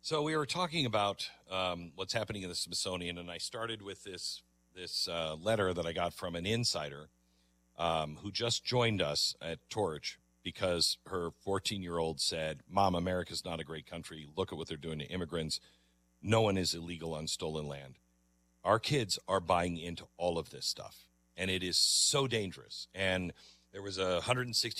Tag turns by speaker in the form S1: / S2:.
S1: So we were talking about what's happening in the Smithsonian, and I started with this letter that I got from an insider who just joined us at Torch because her 14-year-old said, "Mom, America's not a great country. Look at what they're doing to immigrants. No one is illegal on stolen land." Our kids are buying into all of this stuff, and it is so dangerous. And there was a 160